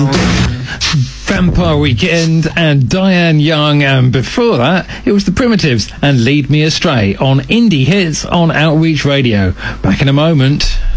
Vampire Weekend and Diane Young, and before that it was the Primitives and Lead Me Astray on Indie Hits on Outreach Radio. Back in a moment.